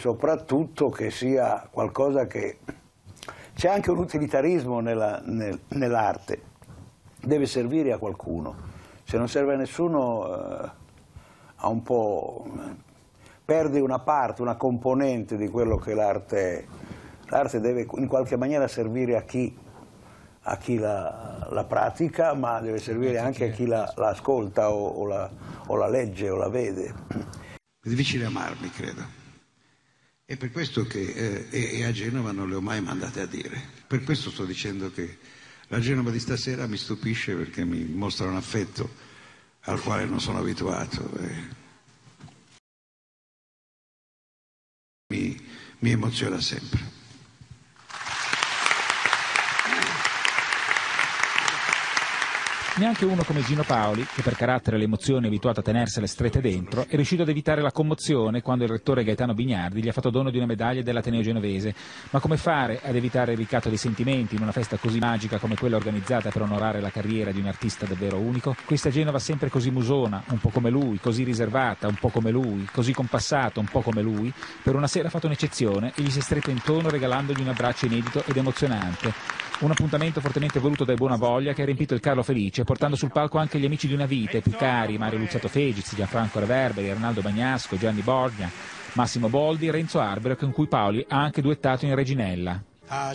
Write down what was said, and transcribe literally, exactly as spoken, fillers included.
soprattutto che sia qualcosa che... C'è anche un utilitarismo nella, nel, nell'arte, deve servire a qualcuno, se non serve a nessuno eh, ha un po'... perde una parte, una componente di quello che l'arte è. L'arte deve in qualche maniera servire a chi, a chi la, la pratica, ma deve servire anche a chi la, la ascolta o, o, la, o la legge o la vede. È difficile amarmi, credo. È per questo che eh, e, e a Genova non le ho mai mandate a dire. Per questo sto dicendo che la Genova di stasera mi stupisce, perché mi mostra un affetto al quale non sono abituato. E mi, mi emoziona sempre. Neanche uno come Gino Paoli, che per carattere e le emozioni è abituato a tenersele strette dentro, è riuscito ad evitare la commozione quando il rettore Gaetano Bignardi gli ha fatto dono di una medaglia dell'Ateneo genovese. Ma come fare ad evitare il ricatto dei sentimenti in una festa così magica come quella organizzata per onorare la carriera di un artista davvero unico? Questa Genova sempre così musona, un po' come lui, così riservata, un po' come lui, così compassata, un po' come lui, per una sera ha fatto un'eccezione e gli si è stretto intorno regalandogli un abbraccio inedito ed emozionante. Un appuntamento fortemente voluto dai Buonavoglia che ha riempito il Carlo Felice, portando sul palco anche gli amici di una vita, i più cari, Mario Luciato Fegiz, Gianfranco Reverberi, Arnaldo Bagnasco, Gianni Borgna, Massimo Boldi e Renzo Arbero, con cui Paoli ha anche duettato in Reginella.